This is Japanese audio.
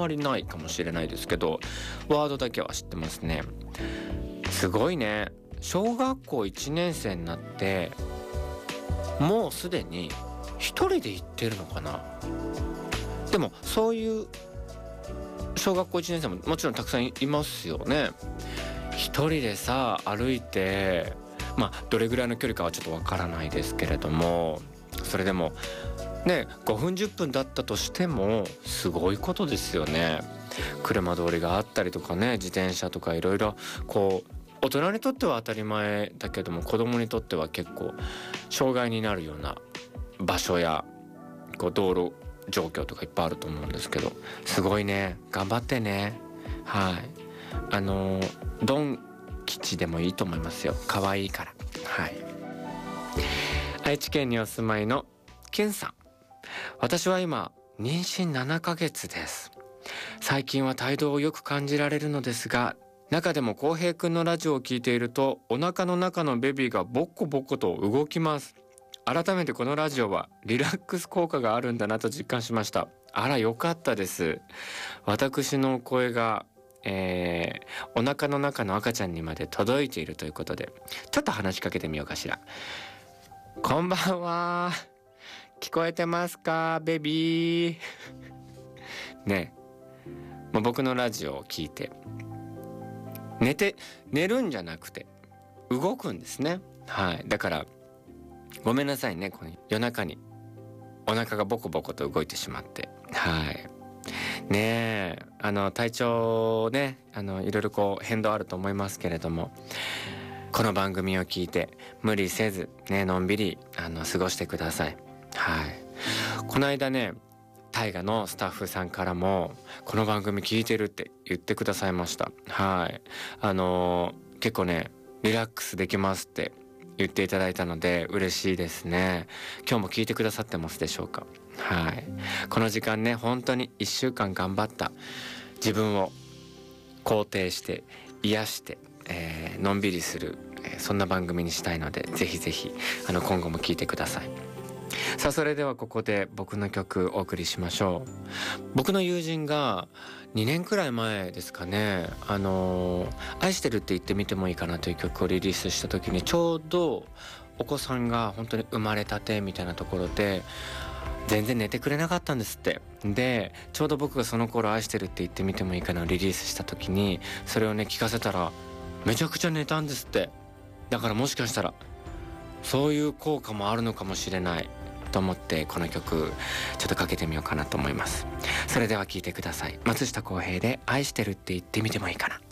まりないかもしれないですけど、ワードだけは知ってますね。すごいね。小学校1年生になってもうすでに一人で行ってるのかな。でもそういう小学校1年生ももちろんたくさんいますよね。一人でさ歩いて、どれぐらいの距離かはちょっとわからないですけれども、それでもね5分10分だったとしてもすごいことですよね。車通りがあったりとかね、自転車とかいろいろこう大人にとっては当たり前だけども、子供にとっては結構障害になるような場所やこう道路状況とかいっぱいあると思うんですけど、すごいね、頑張ってね。はい、ドン吉でもいいと思いますよ。可愛いから。はい。愛知県にお住まいのケンさん。私は今妊娠7ヶ月です。最近は胎動をよく感じられるのですが、中でも浩平くんのラジオを聞いているとお腹の中のベビーがボッコボコと動きます。改めてこのラジオはリラックス効果があるんだなと実感しました。あら、よかったです。私の声が、お腹の中の赤ちゃんにまで届いているということで、ちょっと話しかけてみようかしら。こんばんは。聞こえてますか、ベビー。ね、僕のラジオを聞いて寝るんじゃなくて動くんですね。はい。だからごめんなさいね、この夜中にお腹がボコボコと動いてしまって。はい。ねえ、体調ね、いろいろこう変動あると思いますけれども、この番組を聞いて無理せずね、のんびり過ごしてください。はい。この間ね、大河のスタッフさんからもこの番組聞いてるって言ってくださいました。はい。結構ねリラックスできますって言っていただいたので嬉しいですね。今日も聞いてくださってますでしょうか。はい。この時間ね、本当に1週間頑張った自分を肯定して癒して、のんびりする、そんな番組にしたいので、ぜひぜひ今後も聞いてください。さあ、それではここで僕の曲お送りしましょう。僕の友人が2年くらい前ですかね、愛してるって言ってみてもいいかなという曲をリリースした時に、ちょうどお子さんが本当に生まれたてみたいなところで全然寝てくれなかったんですって。で、ちょうど僕がその頃愛してるって言ってみてもいいかなをリリースした時に、それをね聞かせたらめちゃくちゃ寝たんですって。だからもしかしたらそういう効果もあるのかもしれないと思って、この曲ちょっとかけてみようかなと思います。それでは聴いてください。松下洸平で愛してるって言ってみてもいいかな。